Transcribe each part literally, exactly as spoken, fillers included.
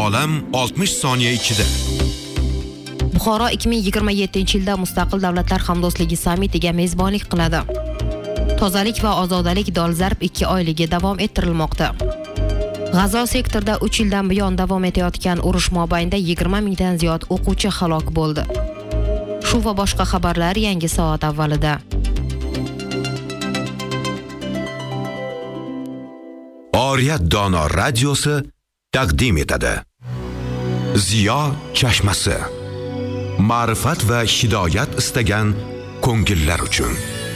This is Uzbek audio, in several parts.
Olam oltmish soniya ichida. Buxoro ikki ming yigirma yettinchi yilda Mustaqil Davlatlar Hamdo'stligi sammitiga mezbonlik qiladi. Tozalik va ozodalik dolzarb ikki oyligi davom ettirilmoqda. G'azo sektorida uch yildan buyon davom etayotgan urush mobaynida yigirma mingdan ziyod o'quvchi halok bo'ldi. Shu va boshqa xabarlar yangi soat avvalida. Oriyat Dono radiosi taqdim etadi. Ziyo chashmasi. Ma'rifat va hidoyat istagan ko'ngillar uchun.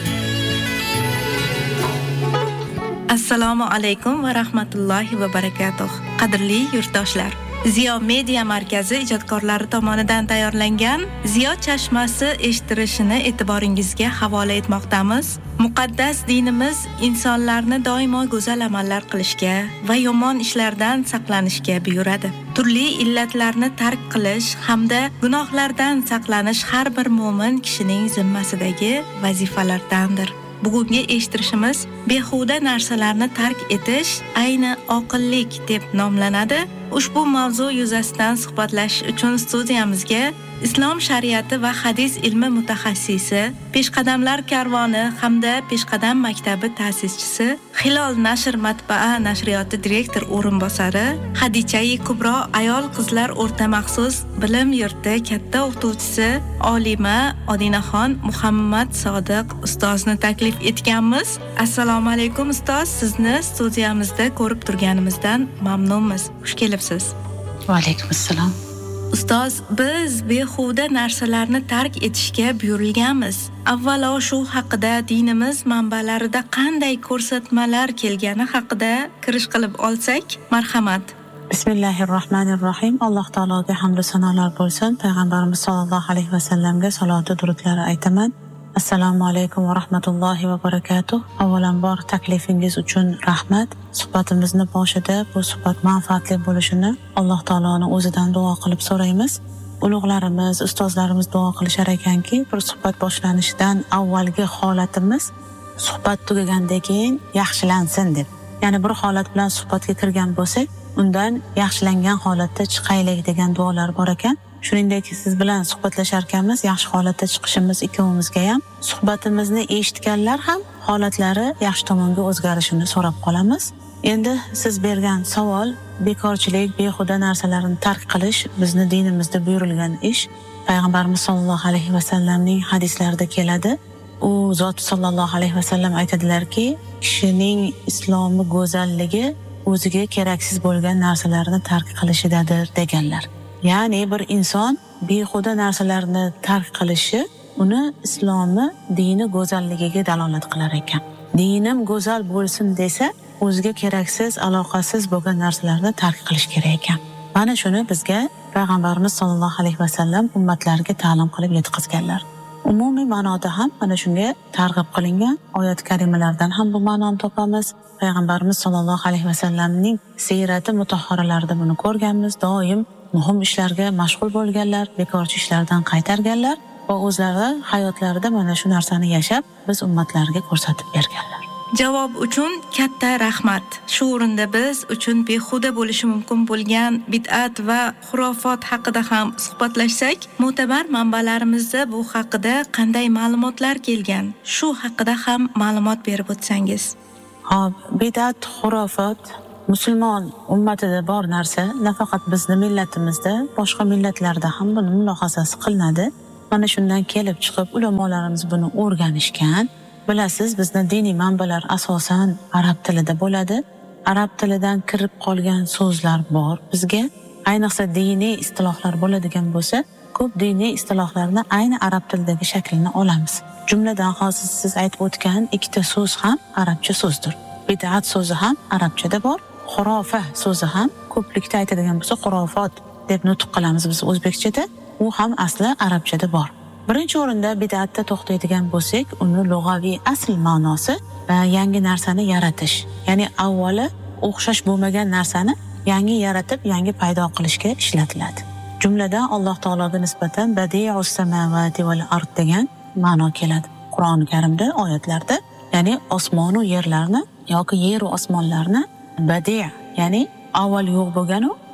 Assalomu alaykum va rahmatullohi va barakatuh. Qadrli yurtdoshlar, Ziyo Media Markazi ijodkorlari tomonidan tayyorlangan Ziyo chashmasi eshittirishini e'tiboringizga havola etmoqdamiz. Muqaddas dinimiz insonlarni doimo go'zal amallar qilishga va yomon ishlardan saqlanishga buyuradi. Turli illatlarni tark qilish hamda gunohlardan saqlanish har bir mo'min kishining zimmasidagi vazifalardandir. Bugungi eshittirishimiz behuda narsalarni tark etish ayni oqillik deb nomlanadi. Ushbu mavzu yuzasidan suhbatlashish uchun studiyamizga Islom shariati va hadis ilmi mutaxassisi, Peshqadamlar karvoni hamda Peshqadam maktabi ta'sischisi, Hilol nashr matbaa nashriyoti direktor o'rinbosari, Hadichai Kubro ayol qizlar o'rta maxsus bilim yurti katta o'qituvchisi, olima Odinaxon Muhammad Sodiq ustozni taklif etganmiz. Assalomu alaykum ustoz, sizni studiyamizda ko'rib turganimizdan mamnunmiz. Xush kelibsiz. Va alaykum assalom. Ustoz, biz behuda narsalarni tark etishga buyurilganmiz. Avvalo shu haqida dinimiz manbalarida qanday ko'rsatmalar kelgani haqida kirish qilib olsak, marhamat. Bismillahirrohmanirrohim. Alloh taologa hamd va sanolar bo'lsin. Payg'ambarimiz sollallohu alayhi va sallamga salovat va durudlar aytaman. Assalomu alaykum va rahmatullohi va barakatuh. Avvalambor taklifingiz uchun rahmat. Suhbatimizni boshida bu suhbat manfaatli bo'lishini Alloh taoloning o'zidan duo qilib so'raymiz. Ulug'larimiz, ustozlarimiz duo qilishar ekanki, bir suhbat boshlanishidan avvalgi holatimiz suhbat tugagandan keyin yaxshilansin deb. Ya'ni bir holat bilan suhbatga kirgan bo'lsak, undan yaxshilangan holatda chiqaylik degan duolar bor ekan. Shuningdek, siz bilan suhbatlasharkanmiz, yaxshi holatda chiqishimiz ikkovimizga ham, suhbatimizni eshitganlar ham holatlari yaxshi tomonga o'zgarishini so'rab qolamiz. Endi siz bergan savol, bekorchilik, behuda narsalarni tark qilish bizni dinimizda buyurilgan ish. Payg'ambarimiz sollallohu alayhi va sallamning hadislarida keladi. U zot sollallohu alayhi va sallam aytadilarki, kishining islomi go'zalligi o'ziga keraksiz bo'lgan narsalarni tark qilishidadir deganlar. Ya'ni bir inson behuda narsalarni tark qilishi uni islomi, dini go'zalligiga dalolat qilar ekan. Dinim go'zal bo'lsin desa, o'ziga keraksiz, aloqasiz bo'lgan narsalarni tark qilish kerak ekan. Mana shuni bizga payg'ambarimiz sollallohu alayhi va sallam ummatlariga ta'lim qilib yetkazganlar. Umumiy ma'noda ham mana shunga targ'ib qilingan oyat karimalardan ham bu ma'noni topamiz. Payg'ambarimiz sollallohu alayhi va sallamning siyrati mutahharalarida buni ko'rganmiz. Doim muhim ishlarga mashg'ul bo'lganlar, bekorchi ishlardan qaytarganlar va o'zlari hayotlarida mana shu narsani yashab, biz ummatlarga ko'rsatib berganlar. Javob uchun katta rahmat. Shu o'rinda biz uchun behuda bo'lishi mumkin bo'lgan bid'at va xurofot haqida ham suhbatlashsak, mo'tabar manbalarimizda bu haqida qanday ma'lumotlar kelgan? Shu haqida ham ma'lumot berib o'tsangiz. Xo'p, bid'at, xurofot musulmon ummatida bor narsa, nafaqat bizning millatimizda, boshqa millatlarda ham buni mulohazasi qilinadi. Mana shundan kelib chiqib ulamolarimiz buni o'rganishgan. Bilasiz, bizning diniy manbalar asosan arab tilida bo'ladi. Arab tilidan kirib qolgan so'zlar bor bizga. Ayniqsa diniy istilohlar bo'ladigan bo'lsa, ko'p diniy istilohlarni ayni arab tilidagi shaklini olamiz. Jumladan hozir siz aytib o'tgan ikkita so'z ham arabcha so'zdir. Bid'at so'zi ham arabchada bor. Xurofa so'zi ham ko'plikda aytadigan bo'lsa xurofot deb nutq qilamiz biz o'zbekchada. U ham asli arabchada bor. Birinchi o'rinda bid'atda to'xtaydigan bo'lsak, uni lug'aviy asl ma'nosi va yangi narsani yaratish. Ya'ni avvali o'xshash bo'lmagan narsani yangi yaratib, yangi paydo qilishga ishlatiladi. Jumladan Alloh taologa nisbatan badi'us samawati val ard degan ma'no keladi. Qur'oni Karimda oyatlarda, ya'ni osmon va yerlarni yoki yer va osmonlarni badi', ya'ni avval yo'q bo'lgan u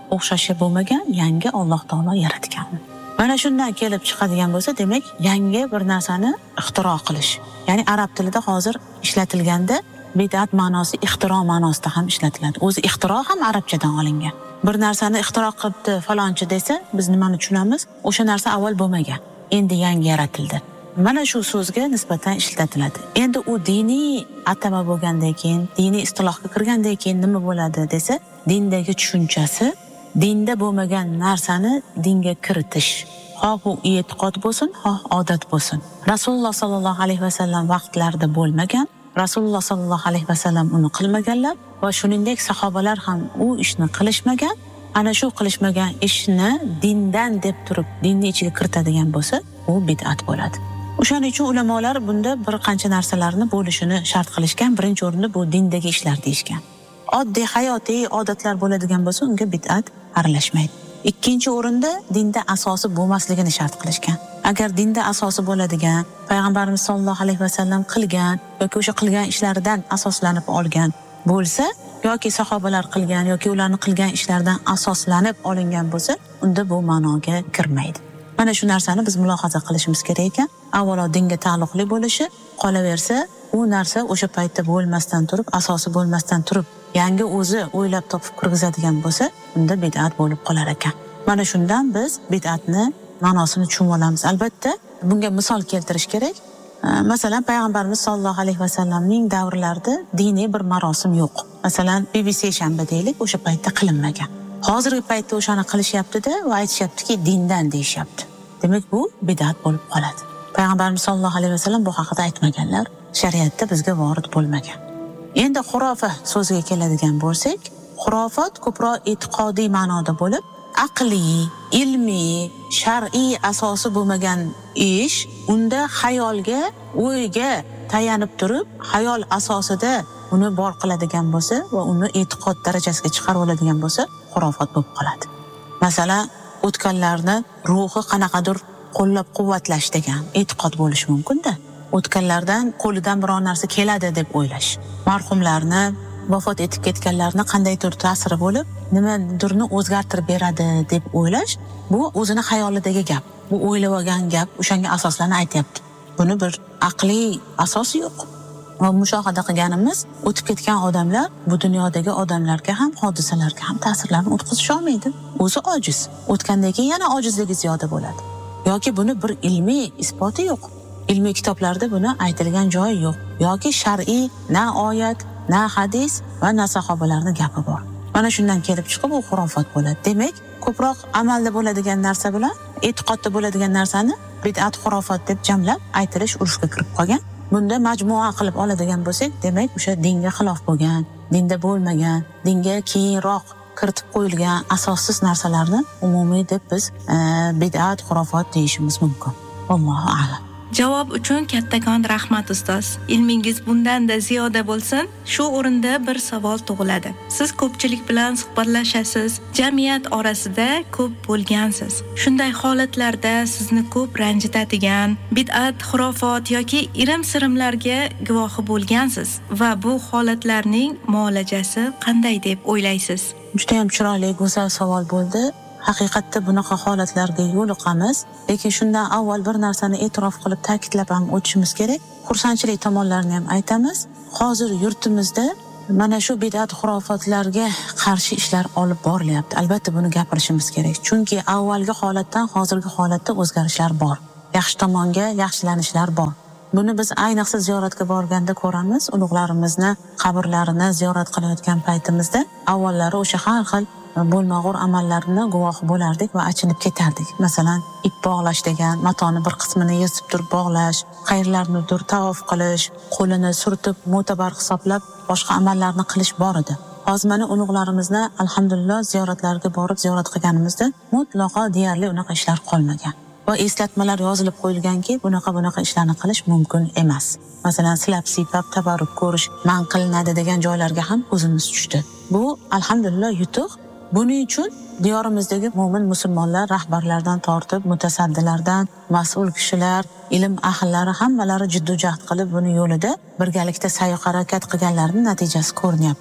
o'xshashi bo'lmagan yangi Alloh taolo yaratgan. Mana shundan kelib chiqadigan bo'lsa, demak, yangi bir narsani ixtiro qilish. Ya'ni arab tilida hozir ishlatilganda bid'at ma'nosi ixtiro ma'nosida ham ishlatiladi. O'zi ixtiro ham arabchadan olingan. Bir narsani ixtiro qilibdi falonchi desa, biz nimani tushunamiz? O'sha narsa avval bo'lmagan, endi yangi yaratildi. Mana shu so'zga nisbatan ishlatiladi. Endi u diniy atama bo'lgandan keyin, diniy istilohga kirgandan keyin nima bo'ladi desa, dindagi tushunchasi dinda bo'lmagan narsani dinga kiritish. Xoh u e'tiqod bo'lsin, xoh odat bo'lsin. Rasululloh sallallohu alayhi vasallam vaqtlarida bo'lmagan, Rasululloh sallallohu alayhi vasallam uni qilmaganlar va shuningdek sahobalar ham u ishni qilishmagan. Ana shu qilishmagan ishni dindan deb turib, dinning ichiga kiritadigan bo'lsa, u bid'at bo'ladi. O'shaning uchun ulamolar bunda bir qancha narsalarni bo'lishini shart qilishgan. Birinchi o'rinda bu dindagi ishlar deyishgan. Oddiy hayotiy odatlar bo'ladigan bo'lsa, unga bid'at aralashmaydi. Ikkinchi o'rinda dinda asosi bo'lmasligini shart qilishgan. Agar dinda asosi bo'ladigan, payg'ambarimiz sollallohu alayhi vasallam qilgan yoki o'sha qilgan ishlaridan asoslanib olgan bo'lsa, yoki sahobalar qilgan yoki ularning qilgan ishlaridan asoslanib olingan bo'lsa, unda bu ma'noga kirmaydi. Mana shu narsani biz mulohaza qilishimiz kerak ekan. Avvalo dinga taalluqli bo'lishi, qolaversa, u narsa o'sha paytda bo'lmasdan turib, asosi bo'lmasdan turib, yangi o'zi o'ylab topib kirgizadigan bo'lsa, unda bid'at bo'lib qolar ekan. Mana shundan biz bid'atni ma'nosini tushunib olamiz. Albatta, bunga misol keltirish kerak. Masalan, payg'ambarimiz sollallohu alayhi vasallamning davrlarida diniy bir marosim yo'q. Masalan, B B C shanba deylik, o'sha paytda qilinmagan. Hozirgi paytda o'shani qilishyapti-da va aytishyaptiki, dindan deyishyapti. Demak, bu bid'at bo'lib qoladi. Payg'ambarimiz sollallohu alayhi vasallam bu haqida aytmaganlar, shariatda bizga vorid bo'lmagan. Endi xurofa so'ziga keladigan bo'lsak, xurofot ko'proq e'tiqodiy ma'noda bo'lib, aqliy, ilmiy, shar'iy asosi bo'lmagan ish, unda xayolga, o'yga tayanib turib, xayol asosida uni bor qiladigan bo'lsa va uni e'tiqod darajasiga chiqarib oladigan bo'lsa, xurofot bo'lib qoladi. Masalan, o'tganlarni ruhi qanaqadir qo'llab-quvvatlash degan e'tiqod bo'lishi mumkin-da. O'tganlardan qo'lidan biror narsa keladi deb o'ylash. Marhumlarni, vafot etib ketganlarni qandaydir ta'siri bo'lib, nimadirni o'zgartirib beradi deb o'ylash, bu o'zini xayolidagi gap. Bu o'ylab olgan gap, o'shanga asoslarni aytayapti. Buni bir aqliy asosi yo'q. Va mushohada qilganimiz, o'tib ketgan odamlar bu dunyodagi odamlarga ham, hodisalarga ham ta'sirlarni o'tkazisha olmaydi. O'zi ojiz. O'tgandan keyin yana ojizligi ziyoda bo'ladi. Yoki buni bir ilmiy isboti yo'q. Ilmiy kitoblarda buni aytilgan joyi yo'q. Yoki shar'iy na oyat, na hadis va na sahobalarning gapi bor. Mana shundan kelib chiqib u xurofot bo'ladi. Demak, ko'proq amalda bo'ladigan narsa bilan e'tiqodda bo'ladigan narsani bid'at xurofot deb jamlab aytilish urushga kirib qolgan. Bunda majmua qilib oladigan bo'lsak, demak, o'sha dinga xilof bo'lgan, dinda bo'lmagan, dinga keyinroq kiritib qo'yilgan asossiz narsalarni umumiy deb biz e, bid'at xurofot deyishimiz mumkin. Allohu a'lam. Javob uchun kattakon rahmat ustoz. Ilmingiz bundan-da ziyoda bo'lsin. Shu o'rinda bir savol tug'iladi. Siz ko'pchilik bilan suhbatlashasiz, jamiyat orasida ko'p bo'lgansiz. Shunday holatlarda sizni ko'p ranjitadigan bid'at, xurofot yoki irim-sirimlarga guvohi bo'lgansiz va bu holatlarning muolajasi qanday deb o'ylaysiz? Juda ham chiroyli, go'zal savol bo'ldi. Haqiqatda bunaqa holatlarga yo'liqamiz, lekin shundan avval bir narsani e'tirof qilib ta'kidlab ham o'tishimiz kerak. Xursandchilik tomonlarini ham aytamiz. Hozir yurtimizda mana shu bid'at xurofotlarga qarshi ishlar olib borilyapti. Albatta buni gapirishimiz kerak. Chunki avvalgi holatdan hozirgi holatda o'zgarishlar bor. Yaxshi tomonga yaxshilanishlar bor. Buni biz ayniqsa ziyoratga borganda ko'ramiz. Ulug'larimizni qabrlarini ziyorat qilayotgan paytimizda avvallari o'sha har xil bo'lmag'ur amallarni guvohi bo'lardik va achinib ketardik. Masalan, ip bog'lash degan, matoni bir qismini yesib turib bog'lash, xayrlarnidir tavof qilish, qo'lini surtib mo'tabar hisoblab boshqa amallarni qilish bor edi. Hozir mana ulug'larimizni alhamdulillah ziyoratlarga borib ziyorat qilganimizda mutlaqo deyarli unaqa ishlar qolmagan. Va eslatmalar yozilib qo'yilganki, bunaqa bunaqa ishlarni qilish mumkin emas. Masalan, silab siypab tabarruk ko'rish man qilinadi degan joylarga ham ko'zimiz tushdi. Bu alhamdulillah yutuq. Buning uchun diyorimizdagi mo'min musulmonlar rahbarlardan tortib mutasaddilardan mas'ul kishilar, ilm ahllari hammalari jiddiy jahd qilib buni yo'lida birgalikda sa'y harakat qilganlarning natijasi ko'rinyapti.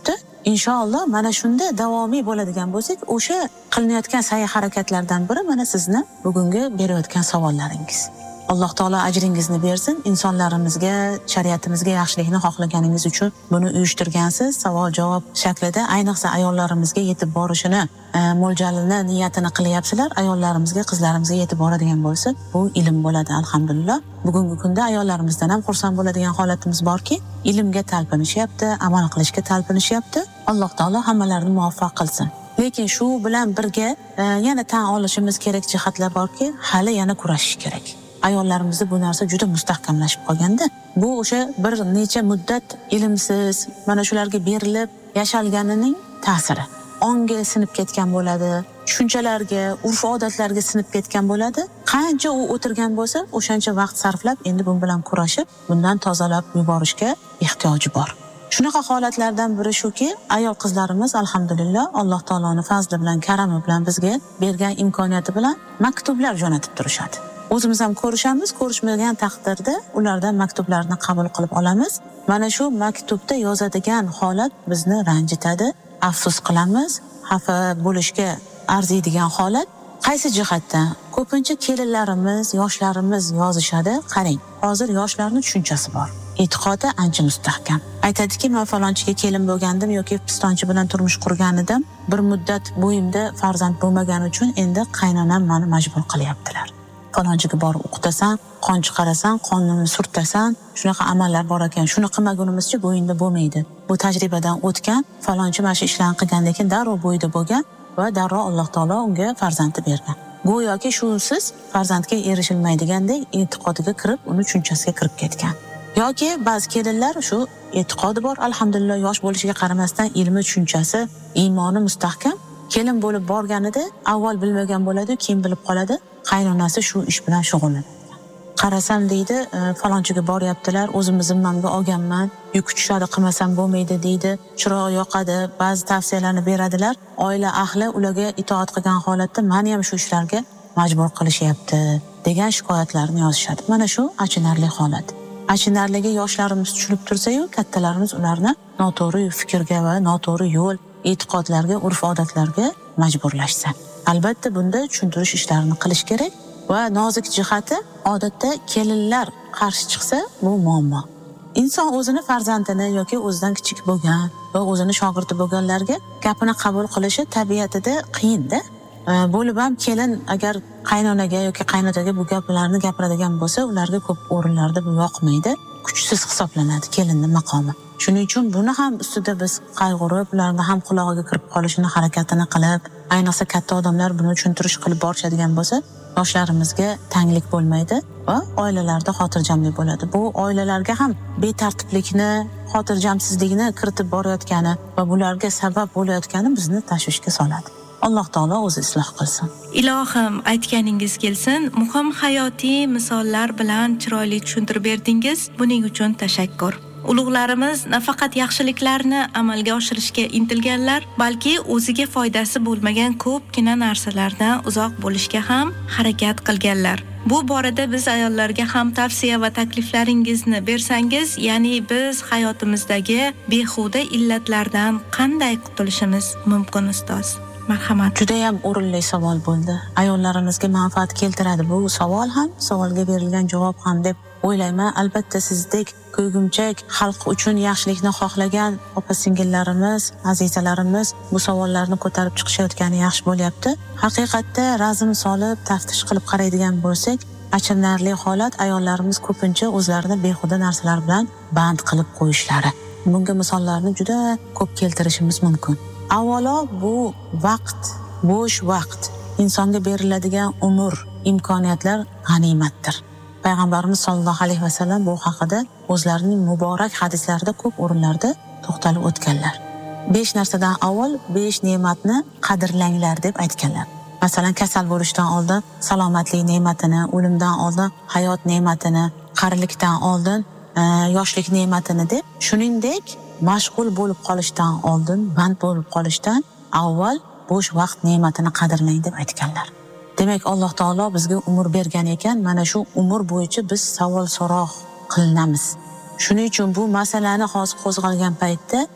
Inshaalloh mana shunda davomiy bo'ladigan bo'lsak, o'sha qilinayotgan sa'y harakatlardan biri mana sizni bugungi berayotgan savollaringiz. Alloh taolo ajringizni bersin. Insonlarimizga, shariatimizga yaxshilikni xohlaganingiz uchun buni uyushtirgansiz. Savol-javob shaklida ayniqsa ayollarimizga yetib borishini, e, mo'ljalini, niyatini qilyapsizlar. Ayollarimizga, qizlarimizga yetib boradigan bo'lsa, bu ilm bo'ladi, alhamdulillah. Bugungi kunda ayollarimizdan ham xursand bo'ladigan holatimiz borki, ilmga talpinishyapti, amal qilishga talpinishyapti. Alloh taolo hammalarini muvaffaq qilsin. Lekin shu bilan birga e, yana tan olishimiz kerak jihatlar borki, hali yana kurashish kerak. Ayollarimizda bu narsa juda mustahkamlashib qolganda, bu o'sha bir necha muddat ilmsiz mana shularga berilib yashalganining ta'siri. Onga sinib ketgan bo'ladi, tushunchalarga, urf-odatlarga sinib ketgan bo'ladi. Qancha u o'tirgan bo'lsa, o'shancha vaqt sarflab endi bu bilan kurashib, bundan tozalab yuborishga ehtiyoji bor. Shunaqa holatlardan biri shuki, ayol qizlarimiz alhamdulillah Alloh taoloning fazli bilan, karami bilan bizga bergan imkoniyati bilan maktublar jo'natib turishadi. O'zimiz ham ko'rishamiz, ko'rishmagan taqdirda ulardan maktublarni qabul qilib olamiz. Mana shu maktubda yozadigan holat bizni ranjitadi, afsus qilamiz, xafa bo'lishga arziydigan holat. Qaysi jihatdan? Ko'pincha kelinlarimiz, yoshlarimiz yozishadi. Qarang, hozir yoshlarning tushunchasi bor. E'tiqodi ancha mustahkam. Aytadiki, men falonchiga kelin bo'lgandim yoki pistonchi bilan turmush qurgan edim. Bir muddat bo'yimda farzand bo'lmagani uchun endi qaynonam meni majbur qilyaptilar. Falonchiga borib o'qitasan, qon chiqarasan, qonini surtasan, shunaqa amallar bor ekan. Shuni qilmagunimizcha bo'yinda bo'lmaydi. Bu tajribadan o'tgan, falonchi mana shu ishlarni qilgandan keyin darrov bo'yida bo'lgan va darrov Alloh taolo unga farzandni bergan. Go'yoki shusiz farzandga erishilmaydigandek e'tiqodiga kirib, uni tushunchasiga kirib ketgan. Yoki ba'zi kelinlar shu e'tiqodi bor, alhamdulillah, yosh bo'lishiga qaramasdan ilmi, tushunchasi, iymoni mustahkam. Kelin bo'lib borganida avval bilmagan bo'ladi, keyin bilib qoladi. Qaynonasi shu ish bilan shug'ullanadi. Qarasam deydi, falonchiga boryaptilar, o'zimni zimmamga olganman, yuk tushadi, qilmasam bo'lmaydi deydi. Chiroq yoqadi, ba'zi tavsiyalarni beradilar. Oila ahli ularga itoat qilgan holatda meni ham shu ishlarga majbur qilishyapti degan shikoyatlarni yozishadi. Mana shu achinarli holat. Achinarligi yoshlarimiz tushunib tursa-yu, kattalarimiz ularni noto'g'ri fikrga va noto'g'ri yo'l, e'tiqodlarga, urf-odatlarga majburlashsa. Albatta bunda tushuntirish ishlarini qilish kerak va nozik jihati odatda kelinlar qarshi chiqsa bu muammo. Inson o'zini farzandini yoki o'zidan kichik bo'lgan va o'zini shogirdi bo'lganlarga gapini qabul qilishi tabiatida qiyin-da. Bo'lib ham kelin agar qaynonaga yoki qaynotaga bu gaplarni gapiradigan bo'lsa, ularga ko'p o'rinlarda bu yoqmaydi. Kuchsiz hisoblanadi kelinning maqomi. Shuning uchun buni ham ustida biz qayg'urib, ularni ham qulog'iga kirib qolishini harakatini qilib, ayniqsa katta odamlar buni tushuntirish qilib borishadigan bo'lsa, yoshlarimizga tanglik bo'lmaydi va oilalarda xotirjamlik bo'ladi. Bu oilalarga ham betartiblikni, xotirjamsizlikni kiritib borayotgani va bularga sabab bo'layotgani bizni tashvishga soladi. Alloh taolo o'zi isloh qilsin. Ilohim, aytganingiz kelsin. Muhim hayotiy misollar bilan chiroyli tushuntirib berdingiz. Buning uchun tashakkur. Ulug'larimiz nafaqat yaxshiliklarni amalga oshirishga intilganlar, balki o'ziga foydasi bo'lmagan ko'pgina narsalardan uzoq bo'lishga ham harakat qilganlar. Bu borada biz ayollarga ham tavsiya va takliflaringizni bersangiz, ya'ni biz hayotimizdagi behuda illatlardan qanday qutulishimiz mumkin, ustoz? Marhamat. Juda ham o'rinli savol bo'ldi. Ayollarimizga manfaat keltiradi bu savol ham, savolga berilgan javob ham deb o'ylayman. Albatta sizdek ko'ygimchak xalq uchun yaxshilikni xohlagan opa-singillarimiz, azizalarimiz bu savollarni ko'tarib chiqishayotgani yaxshi bo'lyapti. Haqiqatda razm solib, taftish qilib qaraydigan bo'lsak, achinarli holat ayollarimiz ko'pincha o'zlarini behuda narsalar bilan band qilib qo'yishlari. Bunga misollarni juda ko'p keltirishimiz mumkin. Avvalo bu vaqt, bo'sh vaqt, insonga beriladigan umr, imkoniyatlar g'animatdir. Payg'ambarimiz sollallohu alayhi vasallam bu haqida o'zlarining muborak hadislarida ko'p o'rinlarda to'xtalib o'tganlar. besh narsadan avval besh ne'matni qadrlanglar deb aytganlar. Masalan, kasal bo'lishdan oldin salomatlik ne'matini, o'limdan oldin hayot ne'matini, qarilikdan oldin e, yoshlik ne'matini deb, shuningdek mashg'ul bo'lib qolishdan oldin, band bo'lib qolishdan avval bo'sh vaqt ne'matini qadrlang deb aytganlar. Demak, Alloh taolo bizga umr bergan ekan, mana shu umr bo'yicha biz savol so'roq qilinamiz. Shuning uchun bu masalani hozir qo'zg'algan paytda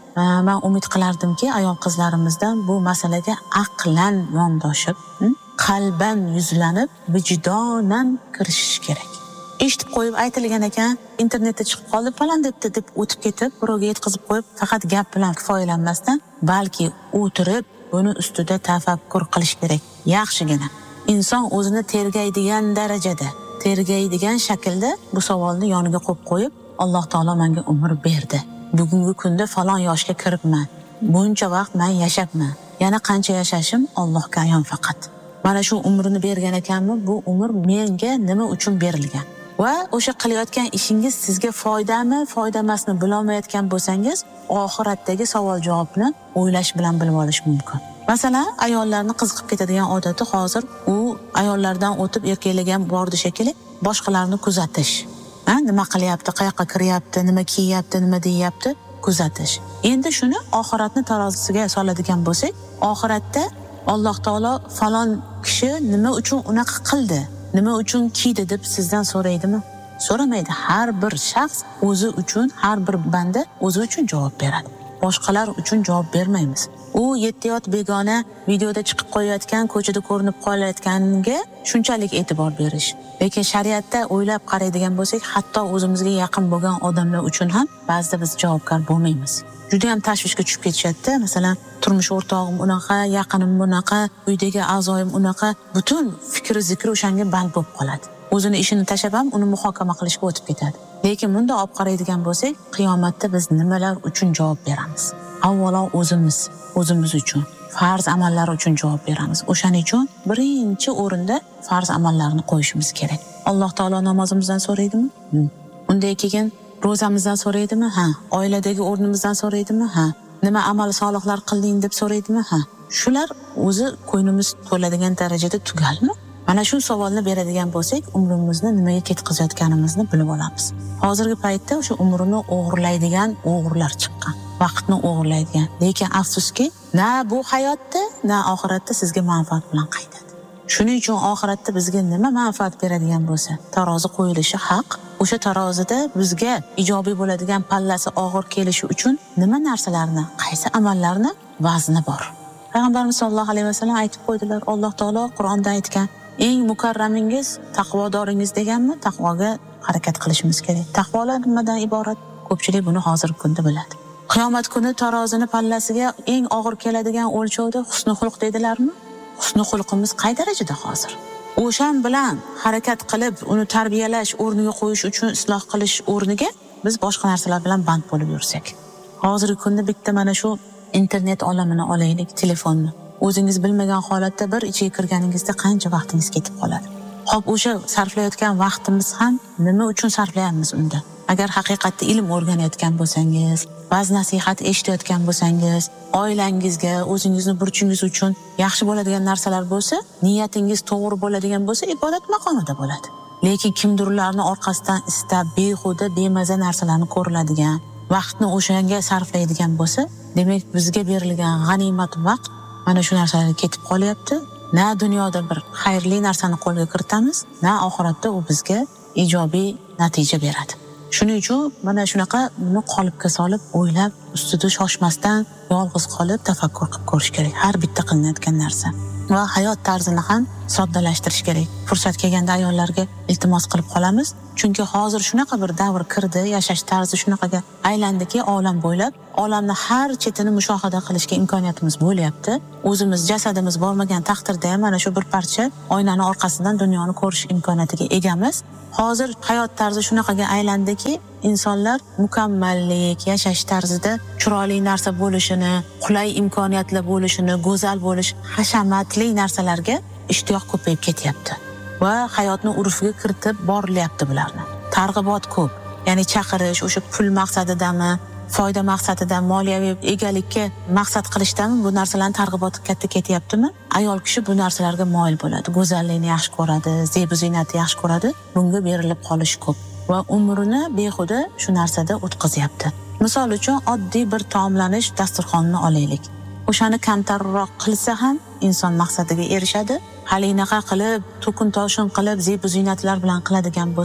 men umid qilardimki, ayol qizlarimizdan bu masalaga aqlan yondoshib, qalban yuzlanib, vijdonan kirishish kerak. Eshitib qo'yib aytilgan ekan, internetda chiqib qoldi, falan debdi deb o'tib ketib, birovga yetkazib qo'yib, faqat gap bilan kifoyalanmasdan, balki o'tirib buni ustida tafakkur qilish kerak. Yaxshigina inson o'zini tergaydigan darajada, tergaydigan shaklda bu savolni yoniga qo'yib qo'yib, Alloh taolo menga umr berdi. Bugungi kunda falon yoshga kiribman. Buncha vaqt men yashabman. Yana qancha yashashim Allohga ayon faqat. Mana shu umrini bergan ekanmi, bu umr menga nima uchun berilgan? Va o'sha qilayotgan ishingiz sizga foydami, foyda emasmi bilolmayotgan bo'lsangiz, oxiratdagi savol-javobni o'ylash bilan bilib olish mumkin. Masalan, ayollarni qiziqib ketadigan odati hozir u ayollardan o'tib erkaklarga ham bordi shekilli, boshqalarni kuzatish. Ha, nima qilyapti, qayoqqa kiryapti, nima kiyapti, nima deyapti, kuzatish. Endi shuni oxiratni tarozisiga soladigan bo'lsak, oxiratda Alloh taolo falon kishi nima uchun unaqa qildi, nima uchun kiydi deb sizdan so'raydimi? So'ramaydi. Har bir shaxs o'zi uchun, har bir banda o'zi uchun javob beradi. Boshqalar uchun javob bermaymiz. U yettiyot begona videoda chiqib qo'yayotgan, ko'chada ko'rinib qolayotganiga shunchalik e'tibor berish. Lekin shariatda o'ylab qaraydigan bo'lsak, hatto o'zimizga yaqin bo'lgan odamlar uchun ham ba'zida biz javobgar bo'lmaymiz. Juda ham tashvishga tushib ketishadi. Masalan, turmush o'rtog'im unaqa, yaqinim bunaqa, uydagi a'zoyim unaqa, butun fikri zikri o'shanga band bo'lib qoladi. O'zini ishini tashlab ham uni muhokama qilishga o'tib ketadi. Lekin bunda olib qaraydigan bo'lsak, qiyomatda biz nimalar uchun javob beramiz? Avvalo o'zimiz, o'zimiz uchun, farz amallar uchun javob beramiz. O'shaning uchun birinchi o'rinda farz amallarni qo'yishimiz kerak. Alloh taolo namozimizdan so'raydimi? Undan keyin ro'zamizdan so'raydimi? Ha. Oiladagi o'rnimizdan so'raydimi? Ha. Nima amal solihlar qilding deb so'raydimi? Ha. Shular o'zi ko'nglimiz to'ladigan darajada tugalmi? Mana shu savolni beradigan bo'lsak, umrimizni nimaga ketkazayotganimizni bilib olamiz. Hozirgi paytda o'sha umrini o'g'irlaydigan o'g'irlar chiqqan. Vaqtni o'g'irlaydigan. Lekin afsuski, na bu hayotda, na oxiratda sizga manfaat bilan qaytadi. Shuning uchun oxiratda bizga nima manfaat beradigan bo'lsa, tarozi qo'yilishi haq. O'sha tarozida bizga ijobiy bo'ladigan pallasi og'ir kelishi uchun nima narsalarni, qaysi amallarni vazni bor. Payg'ambarimiz sollallohu alayhi vasallam aytib qo'ydilar. Alloh taolo Qur'onda aytgan, eng mukarramingiz taqvodoringiz deganmi? Taqvoga harakat qilishimiz kerak. Taqvolar nimadan iborat? Ko'pchilik buni hozirgi kunda biladi. Qiyomat kuni tarozini pallasiga eng og'ir keladigan o'lchovda husnul xulq dedilarmi? Husnul xulqimiz qay darajada hozir? O'shan bilan harakat qilib, uni tarbiyalash o'rniga qo'yish uchun isloh qilish o'rniga biz boshqa narsalar bilan band bo'lib yursak. Hozirgi kunda bitta mana shu internet olamini olaylik, telefonni. O'zingiz bilmagan holatda bir ichiga kirganingizda qancha vaqtingiz ketib qoladi. Xo'p, o'sha sarflayotgan vaqtimiz ham nima uchun sarflayapmiz unda? Agar haqiqatda ilm o'rganayotgan bo'lsangiz, va'z nasihat eshitayotgan bo'lsangiz, oilangizga, o'zingizni burchingiz uchun yaxshi bo'ladigan narsalar bo'lsa, niyatingiz to'g'ri bo'ladigan bo'lsa, ibodat maqomida bo'ladi. Lekin kimdirlarning orqasidan istab, behuda, bemaza narsalarni ko'riladigan, vaqtni o'shanga sarflaydigan bo'lsa, demak bizga berilgan g'animat vaqt mana shu narsalarga ketib qolyapti. Na dunyoda bir xayrli narsani qo'lga kiritamiz, na oxiratda u bizga ijobiy natija beradi. Shuning uchun mana shunaqa buni qolipga solib, o'ylab, ustida shoshmasdan, yolg'iz qolib tafakkur qilib ko'rish kerak. Har bitta qilinayotgan narsa. Va hayot tarzini ham soddalashtirish kerak. Fursat kelganda ayollarga iltimos qilib qolamiz. Chunki hozir shunaqa bir davr kirdi, yashash tarzi shunaqaga aylandiki, olam bo'ylab, olamni har chetini mushohada qilishga imkoniyatimiz bo'lyapti. O'zimiz jasadimiz bo'lmagan taqdirda ham mana shu bir parcha oynani orqasidan dunyoni ko'rish imkoniyatiga egamiz. Hozir hayot tarzi shunaqaga aylandiki, insonlar mukammallik, yashash tarzida chiroyli narsa bo'lishini, qulay imkoniyatlar bo'lishini, go'zal bo'lish, hashamatli narsalarga ishtiyoq ko'payib ketyapti. Va hayotni urfiga kiritib borilyapti bularni. Targ'ibot ko'p. Ya'ni chaqirish o'sha pul maqsadidami, foyda maqsadidan, moliyaviy egalikka maqsad qilishdami bu narsalarning targ'iboti katta ketyaptimi? Ayol kishi bu narsalarga moyil bo'ladi. Go'zallikni yaxshi ko'radi, zeb-u ziynatni yaxshi ko'radi. Bunga berilib qolish ko'p va umrini behuda shu narsada o'tkazyapti. Misol uchun oddiy bir taomlanish dasturxonini olaylik. O'shani kamtarroq qilsa ham inson maqsadiga erishadi. Hali inaqa qilib, to'kin toshin qilib, zeb-u ziynatlar bilan qiladigan bo'lsa,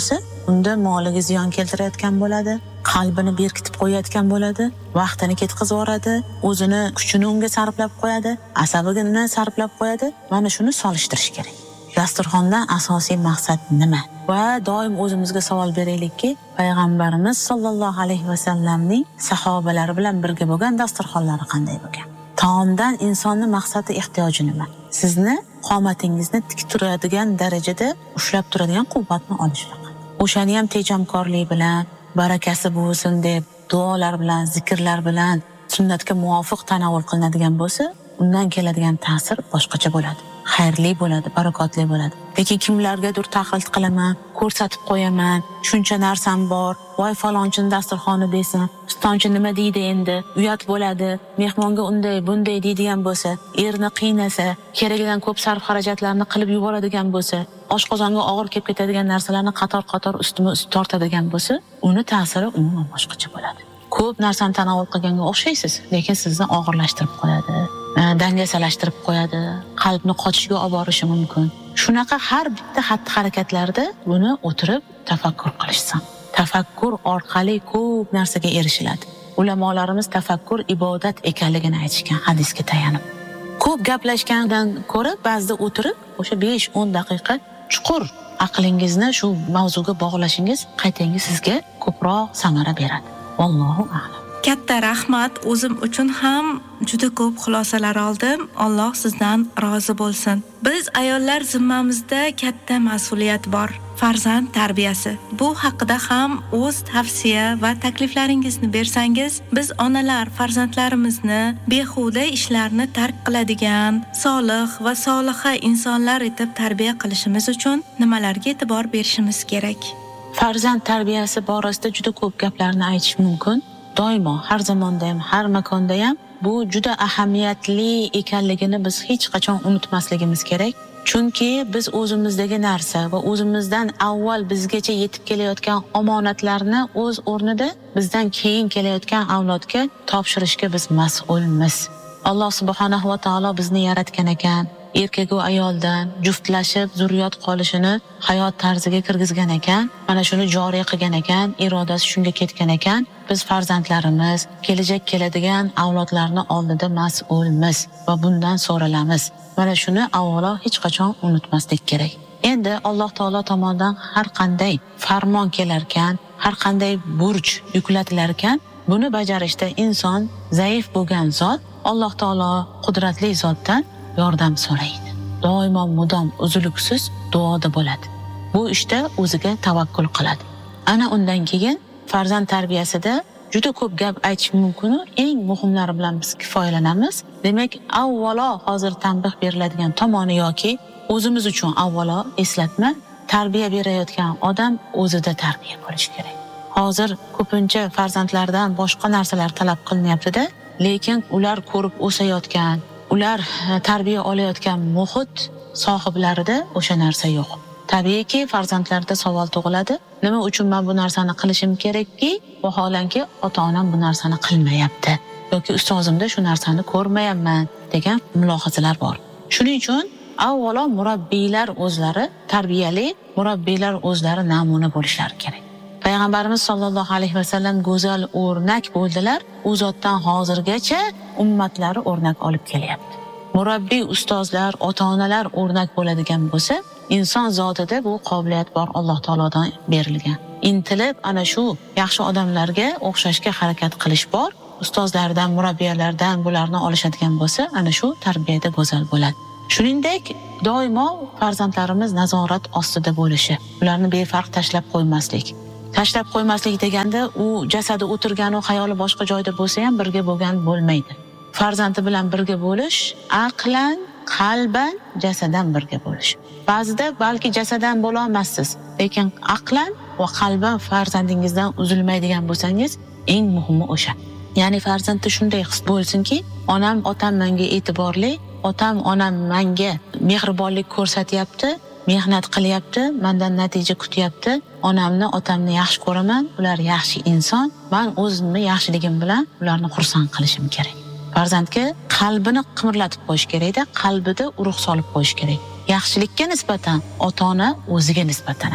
unda moliga ziyon keltirayotgan bo'ladi, qalbini berkitib qo'yayotgan bo'ladi, vaqtini ketkazib yuboradi, o'zini kuchini unga sarflab qo'yadi, asabini sarflab qo'yadi. Mana shuni solishtirish kerak. Dasturxondan asosiy maqsad nima? Va doim o'zimizga savol beraylikki, payg'ambarimiz sollallohu alayhi vasallamning sahobalari bilan birga bo'lgan dasturxonlari qanday bo'lgan? Taomdan insonning maqsadi, ehtiyoji nima? Sizni qomatingizni tik turadigan darajada ushlab turadigan quvvatni olish faqat. O'shani ham tejamkorlik bilan, barakasi bo'lsin deb, duolar bilan, zikrlar bilan sunnatga muvofiq tanovul qilinadigan bo'lsa, undan keladigan ta'sir boshqacha bo'ladi. Xayrli bo'ladi, barakotli bo'ladi. Lekin kimlargadir taqlid qilaman, ko'rsatib qo'yaman, shuncha narsam bor, voy falonchining dasturxoni desin, pistonchi nima deydi endi, uyat bo'ladi, mehmonga unday, bunday deydigan bo'lsa, erni qiynasa, keragidan ko'p sarf xarajatlarni qilib yuboradigan bo'lsa, oshqozonga og'ir kelib ketadigan narsalarni qator-qator ustma-ust tortadigan bo'lsa, uni ta'siri umuman boshqacha bo'ladi. Ko'p narsani tanovul qilganga o'xshaysiz, lekin sizni og'irlashtirib qo'yadi, dangasalashtirib qo'yadi, qalbni qochishiga olib borishi mumkin. Shunaqa har bitta xatti-harakatlarda buni o'tirib tafakkur qilishsin. Tafakkur orqali ko'p narsaga erishiladi. Ulamolarimiz tafakkur ibodat ekanligini aytishgan hadisga tayanib. Ko'p gaplashgandan ko'ra ba'zida o'tirib o'sha besh o'n daqiqa chuqur aqlingizni shu mavzuga bog'lashingiz qaytanga sizga ko'proq samara beradi. Allohu a'lam. Katta rahmat, o'zim uchun ham juda ko'p xulosalar oldim. Alloh sizdan rozi bo'lsin. Biz ayollar zimmamizda katta mas'uliyat bor. Farzand tarbiyasi. Bu haqida ham o'z tavsiya va takliflaringizni bersangiz, biz onalar farzandlarimizni behuda ishlarni tark qiladigan, solih va soliha insonlar etib tarbiya qilishimiz uchun nimalarga e'tibor berishimiz kerak? Farzand tarbiyasi borasida juda ko'p gaplarni aytish mumkin. Doimo, har zamonda ham, har makonda ham bu juda ahamiyatli ekanligini biz hech qachon unutmasligimiz kerak. Chunki biz o'zimizdagi narsa va o'zimizdan avval bizgacha yetib kelayotgan omonatlarni o'z o'rnida bizdan keyin kelayotgan avlodga topshirishga biz mas'ulmiz. Alloh subhanahu va taolo bizni yaratgan ekan, erkak va ayoldan juftlashib zurriyot qolishini hayot tarziga kirgizgan ekan, mana shuni joriy qilgan ekan, irodasi shunga ketgan ekan. Biz farzandlarimiz, kelajak keladigan avlodlarni oldida mas'ulmiz va bundan so'ralamiz. Mana shuni avvalo hech qachon unutmaslik kerak. Endi Alloh taolo tomonidan har qanday farmon kelarkan, har qanday burch yuklatilar ekan, buni bajarishda inson zaif bo'lgan zot Alloh taolo qudratli zotdan yordam so'raydi. Doimo mudom uzluksiz duoda bo'ladi. Bu ishda o'ziga tavakkul qiladi. Ana undan keyin farzand tarbiyasida juda ko'p gap aytish mumkin. Eng muhimlari bilan biz kifoyalanamiz. Demak, avvalo hozir tanbeh beriladigan tomoni yoki o'zimiz uchun avvalo eslatma, tarbiya berayotgan odam o'zida tarbiya bo'lishi kerak. Hozir ko'pincha farzandlardan boshqa narsalar talab qilinyapti-da, lekin ular ko'rib o'sayotgan, ular tarbiya olayotgan muhit sohiblarida o'sha narsa yo'q. Tabiiyki farzandlarda savol tug'iladi. Nima uchun men bu narsani qilishim kerakki, vaholanki ota-onam bu narsani qilmayapti yoki ustozimda shu narsani ko'rmayapman degan mulohazalar bor. Shuning uchun avvalo murabbiylar o'zlari, tarbiyali murabbiylar o'zlari namuna bo'lishlari kerak. Payg'ambarimiz sollallohu alayhi vasallam go'zal o'rnak bo'ldilar. U zotdan hozirgacha ummatlari o'rnak olib kelyapti. Murabbiy ustozlar, ota-onalar o'rnak bo'ladigan bo'lsa, inson zotida bu qobiliyat bor, Alloh taolodan berilgan. Intilib ana shu yaxshi odamlarga o'xshashga harakat qilish bor. Ustozlardan, murabbiylardan bularni olishadigan bo'lsa, ana shu tarbiyada go'zal bo'ladi. Shuningdek, doimo farzandlarimiz nazorat ostida bo'lishi, ularni befarq tashlab qo'ymaslik. Tashlab qo'ymaslik deganda u jasadi o'tirgan va xayoli boshqa joyda bo'lsa ham birga bo'lgan bo'lmaydi. Farzandi bilan birga bo'lish, aqlan, qalban, jasadan birga bo'lish. Ba'zida balki jasadan bo'la olmassiz, lekin aqlan va qalban farzandingizdan uzilmaydigan bo'lsangiz, eng muhimi o'sha. Ya'ni farzandda shunday his bo'lsinki, onam, otam menga e'tiborli, otam, onam menga mehribonlik ko'rsatyapti, mehnat qilyapti, mendan natija kutyapti. Onamni, otamni yaxshi ko'raman, ular yaxshi inson. Men o'zimni yaxshiligim bilan ularni xursand qilishim kerak. Farzandga qalbini qimirlatib qo'yish kerak-da, qalbida urug' solib qo'yish kerak. Yaxshilikka nisbatan ota-ona o'ziga nisbatan ham.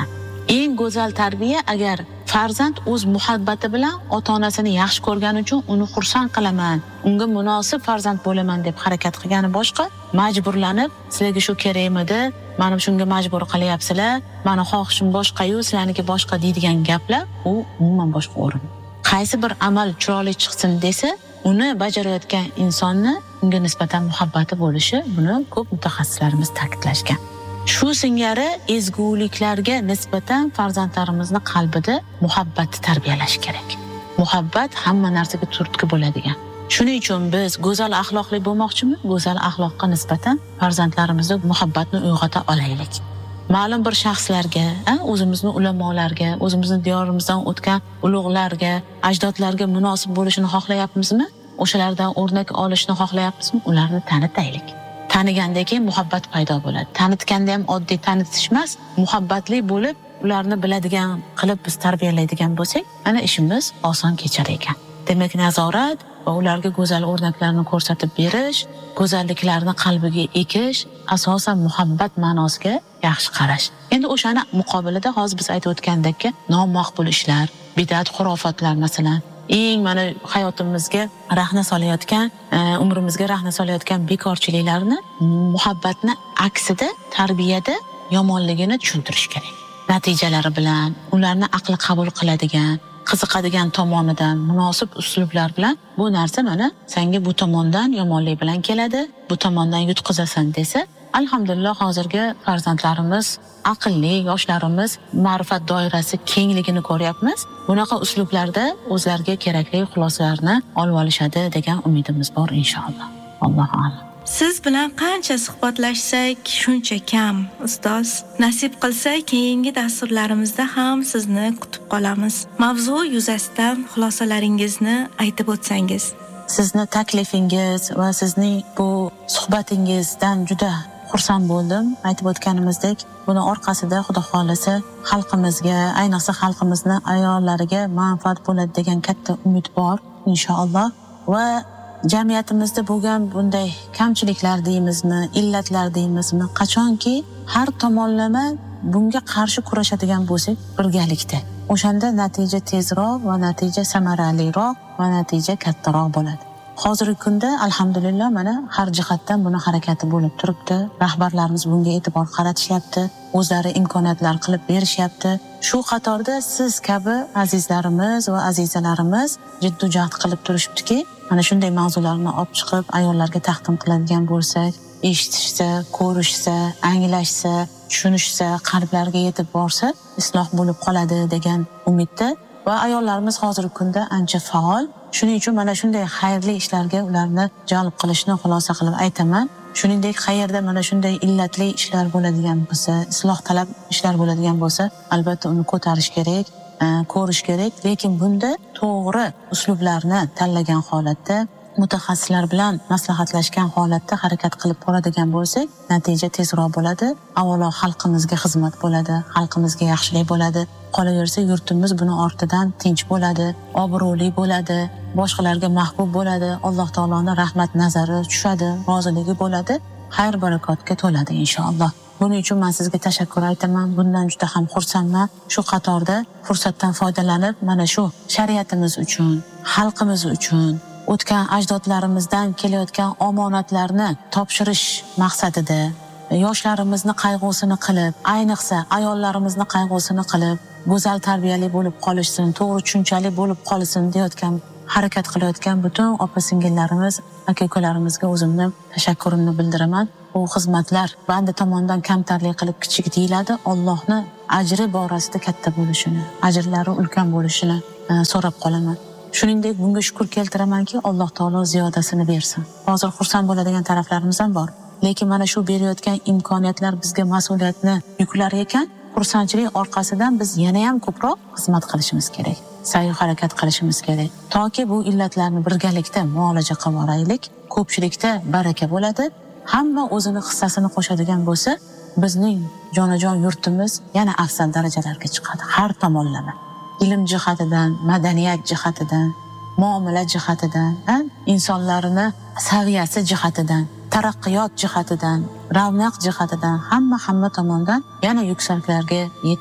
eng go'zal tarbiya agar farzand o'z muhabbati bilan ota-onasini yaxshi ko'rgani uchun uni xursand qilaman, unga munosib farzand bo'laman deb harakat qilgani boshqa, majburlanib sizlarga shu kerakmidi, meni shunga majbur qilyapsizlar, meni xohishim boshqa-yu, sizlarniki boshqa deydigan gaplar u umuman boshqa o'rin. Qaysi bir amal chiroyli chiqsin desa, uni bajarayotgan insonni unga nisbatan muhabbati bo'lishi, buni ko'p mutaxassislarimiz ta'kidlashgan. Shu singari ezguliklarga nisbatan farzandlarimizni qalbida muhabbatni tarbiyalash kerak. Muhabbat hamma narsaga turtki bo'ladigan. Shuning uchun biz go'zal axloqli bo'lmoqchimi? Go'zal axloqqa nisbatan farzandlarimizda muhabbatni uyg'ota olaylik. Ma'lum bir shaxslarga, o'zimizni ulamolarga, o'zimizni diyorimizdan o'tgan ulug'larga, ajdodlarga munosib bo'lishini xohlayapmizmi? O'shalardan o'rnak olishni xohlayapmizmi? Ularni tanitaylik. Tanigandan keyin muhabbat paydo bo'ladi. Tanitganda ham oddiy tanitish emas, muhabbatli bo'lib, ularni biladigan qilib biz tarbiyalaydigan bo'lsak, ana ishimiz oson kechar ekan. Demak, nazorat va ularga go'zal o'rnaklarni ko'rsatib berish, go'zalliklarni qalbiga ekish, asosan muhabbat ma'nosiga yaxshi qarash. Endi o'shani muqobilida hozir biz aytib o'tgandek, nomaqbul ishlar, bid'at, xurofotlar masalan, eng mana hayotimizga rahna solayotgan, umrimizga rahna solayotgan bekorchiliklarni muhabbatni aksida tarbiyada yomonligini tushuntirish kerak. Natijalari bilan, ularni aqli qabul qiladigan, qiziqadigan tomonidan, munosib uslublar bilan bu narsa mana senga bu tomondan yomonlik bilan keladi, bu tomondan yutqizasan desa, alhamdulillah hozirgi farzandlarimiz aqlli, yoshlarimiz ma'rifat doirasi kengligini ko'ryapmiz. Bunaqa uslublarda o'zlariga kerakli xulosalarni olib olishadi degan umidimiz bor inshaalloh. Allohu a'lam. Siz bilan qancha suhbatlashsak shuncha kam, ustoz. Nasib qilsa keyingi dasturlarimizda ham sizni kutib qolamiz. Mavzu yuzasidan xulosalaringizni aytib o'tsangiz. Sizni taklifingiz va sizning bu suhbatingizdan juda xursand bo'ldim. Aytib o'tganimizdek, buni orqasida Xudo xolasa xalqimizga, ayniqsa xalqimizni ayollariga manfaat bo'ladi degan katta umid bor inshaalloh. Va jamiyatimizda bo'lgan bunday kamchiliklar deymizmi, illatlar deymizmi, qachonki har tomonlama bunga qarshi kurashadigan bo'lsak, birgalikda, o'shanda natija tezroq va natija samaraliroq va natija kattaroq bo'ladi. Hozirgi kunda alhamdulillah mana har jihatdan buni harakati bo'lib turibdi. Rahbarlarimiz bunga e'tibor qaratishyapti, o'zlari imkoniyatlar qilib berishyapti. Shu qatorda siz kabi azizlarimiz va azizalarimiz jiddiy jahd qilib turishibdiki, mana shunday mavzularni olib chiqib ayollarga taqdim qiladigan bo'lsak, eshitishsa, ko'rishsa, anglashsa, tushunishsa, qalblariga yetib borsa, isloh bo'lib qoladi degan umidda va ayollarimiz hozirgi kunda ancha faol. Shuning uchun mana shunday xayrli ishlarga ularni jalb qilishni xulosa qilib aytaman. Shuningdek, qayerda mana shunday illatli ishlar bo'ladigan bo'lsa, isloh talab ishlar bo'ladigan bo'lsa, albatta uni ko'tarish kerak, ko'rish kerak, lekin bunda to'g'ri uslublarni tanlagan holatda, mutaxassislar bilan maslahatlashgan holatda harakat qilib boradigan bo'lsak, natija tezroq bo'ladi. Avvalo xalqimizga xizmat bo'ladi, xalqimizga yaxshilik bo'ladi. Qolaversa yurtimiz buni ortidan tinch bo'ladi, obro'li bo'ladi, boshqalarga mahbub bo'ladi, Alloh taoloning rahmat nazari tushadi, roziligi bo'ladi, xayr barakotga to'ladi inshaalloh. Buning uchun men sizga tashakkur aytaman. Bundan juda ham xursandman. Shu qatorda fursatdan foydalanib, mana shu shariatimiz uchun, xalqimiz uchun o'tgan ajdodlarimizdan kelayotgan omonatlarni topshirish maqsadida yoshlarimizni qayg'usini qilib, ayniqsa ayollarimizni qayg'usini qilib, go'zal tarbiyali bo'lib qolishsin, to'g'ri tushunchali bo'lib qolsin deyotgan, harakat qilayotgan butun opa-singillarimiz, aka-ukalarimizga o'zimni tashakkurimni bildiraman. Bu xizmatlar banda tomonidan kamtarlik qilib kichik deyiladi. Allohning ajri borasida katta bo'lishini, ajrlari ulkan bo'lishini so'rab qolaman. Shuningdek, bunga shukr keltiramanki, Alloh taolo ziyodasini bersin. Hozir xursand bo'ladigan taraflarimiz ham bor. Lekin mana shu berayotgan imkoniyatlar bizga mas'uliyatni yuklar ekan, xursandchilik orqasidan biz yana ham ko'proq xizmat qilishimiz kerak. Sa'y harakat qilishimiz kerak. Toki bu illatlarni birgalikda muolaja qilib olaylik, ko'pchilikda baraka bo'ladi. Hamma o'zini hissasini qo'shadigan bo'lsa, bizning jonajon yurtimiz yana afzal darajalarga chiqadi har tomonlama. Ilm jihatidan, madaniyat jihatidan, muomala jihatidan, insonlarni saviyasi jihatidan, taraqqiyot jihatidan, ravnaq jihatidan hamma hamma tomondan yana yuksaklarga yetadi.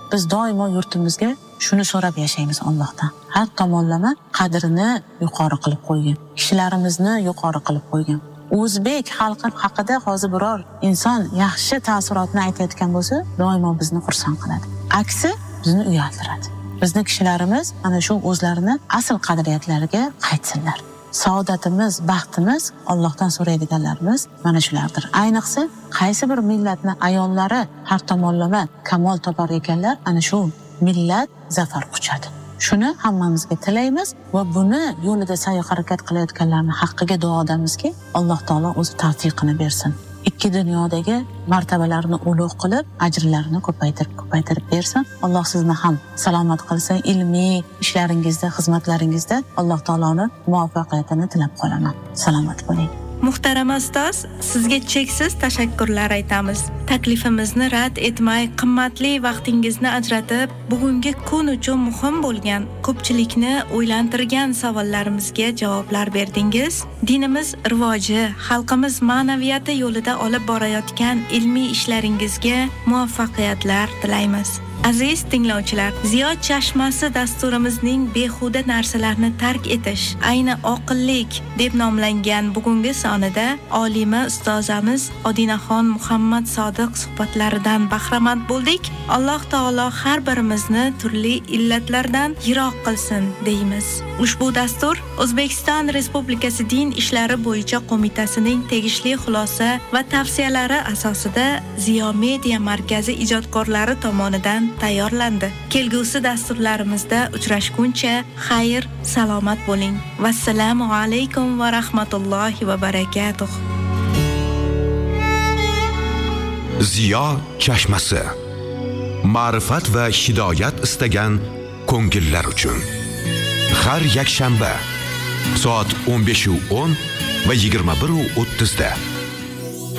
biz doimo yurtimizga shuni so'rab yashaymiz Allohdan. Har tomonlama qadrini yuqori qilib qo'ygan, kishilarimizni yuqori qilib qo'ygan. O'zbek xalqi haqida hozir biror inson yaxshi taassurotni aytayotgan bo'lsa, doimo bizni xursand qiladi. Aksi bizni uyaltiradi. Bizni kishilarimiz ana shu o'zlarini asl qadriyatlariga qaytsinlar. Saodatimiz, baxtimiz Allohdan so'raydiganlarimiz mana shulardir. Ayniqsa, qaysi bir millatni ayollari har tomonlama kamol topar ekanlar, ana shu millat zafar quchadi. Shuni hammamizga tilaymiz va buni yo'lida sa'y harakat qilayotganlarning haqqiga duodamizki, Alloh taolo o'zi tavfiqini bersin. Ikki dunyodagi martabalarini ulug' qilib, ajrlarini ko'paytirib, ko'paytirib bersin. Alloh sizni ham salomat qilsin. Ilmiy ishlaringizda, xizmatlaringizda Alloh taoloning muvaffaqiyatini tilab qolaman. Salomat bo'ling. Muhtarama ustoz, sizga cheksiz tashakkurlar aytamiz. Taklifimizni rad etmay, qimmatli vaqtingizni ajratib, bugungi kun uchun muhim bo'lgan, ko'pchilikni o'ylantirgan savollarimizga javoblar berdingiz. Dinimiz rivoji, xalqimiz ma'naviyati yo'lida olib borayotgan ilmiy ishlaringizga muvaffaqiyatlar tilaymiz. Aziz tinglovchilar, Ziyo chashmasi dasturimizning behuda narsalarni tark etish, ayni oqillik deb nomlangan bugungi sonida olima ustozamiz Odinaxon Muhammad Sodiq suhbatlaridan bahramand bo'ldik. Alloh taolo har birimizni turli illatlardan yiroq qilsin deymiz. Ushbu dastur O'zbekiston Respublikasi Din ishlari bo'yicha qo'mitasining tegishli xulosa va tavsiyalari asosida Ziyo Media markazi ijodkorlari tomonidan tayyorlandi. Kelgusi dasturlarimizda uchrashguncha xayr, salomat bo'ling. Vassalomu alaykum va rahmatullohi va barakatuh. Ziyo chashmasi. Ma'rifat va hidoyat istagan ko'ngillar uchun. Har yakshanba soat o'n besh va o'n va yigirma bir o'ttiz da